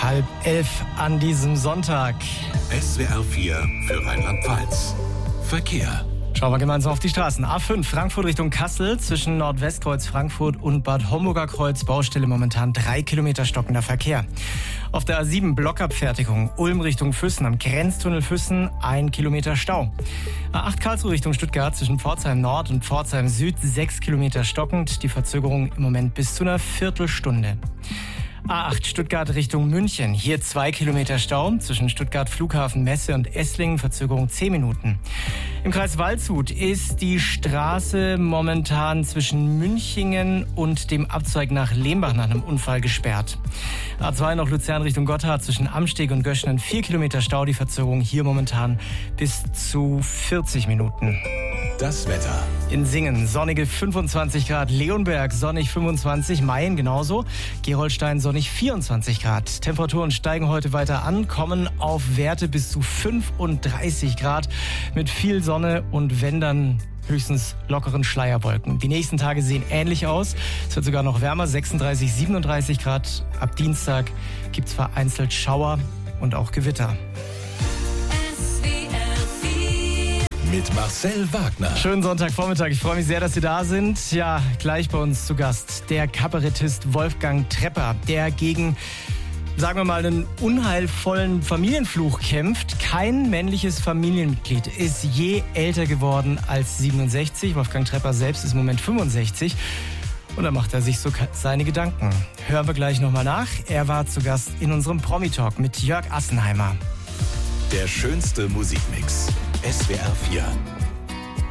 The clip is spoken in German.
10:30 an diesem Sonntag. SWR 4 für Rheinland-Pfalz. Verkehr. Schauen wir gemeinsam auf die Straßen. A5 Frankfurt Richtung Kassel zwischen Nordwestkreuz Frankfurt und Bad Homburger Kreuz. Baustelle momentan 3 Kilometer stockender Verkehr. Auf der A7 Blockabfertigung Ulm Richtung Füssen am Grenztunnel Füssen 1 Kilometer Stau. A8 Karlsruhe Richtung Stuttgart zwischen Pforzheim Nord und Pforzheim Süd 6 Kilometer stockend. Die Verzögerung im Moment bis zu einer Viertelstunde. A8 Stuttgart Richtung München. Hier 2 Kilometer Stau zwischen Stuttgart Flughafen Messe und Esslingen. Verzögerung 10 Minuten. Im Kreis Waldshut ist die Straße momentan zwischen Münchingen und dem Abzweig nach Lehmbach nach einem Unfall gesperrt. A2 noch Luzern Richtung Gotthard zwischen Amsteg und Göschenen 4 Kilometer Stau. Die Verzögerung hier momentan bis zu 40 Minuten. Das Wetter. In Singen sonnige 25 Grad, Leonberg sonnig 25, Mayen genauso, Gerolstein sonnig 24 Grad. Temperaturen steigen heute weiter an, kommen auf Werte bis zu 35 Grad mit viel Sonne und wenn dann höchstens lockeren Schleierwolken. Die nächsten Tage sehen ähnlich aus. Es wird sogar noch wärmer, 36, 37 Grad. Ab Dienstag gibt es vereinzelt Schauer und auch Gewitter. Mit Marcel Wagner. Schönen Sonntagvormittag. Ich freue mich sehr, dass Sie da sind. Ja, gleich bei uns zu Gast der Kabarettist Wolfgang Trepper, der gegen, sagen wir mal, einen unheilvollen Familienfluch kämpft. Kein männliches Familienmitglied ist je älter geworden als 67. Wolfgang Trepper selbst ist im Moment 65. Und da macht er sich so seine Gedanken. Hören wir gleich nochmal nach. Er war zu Gast in unserem Promi-Talk mit Jörg Assenheimer. Der schönste Musikmix. SWR 4.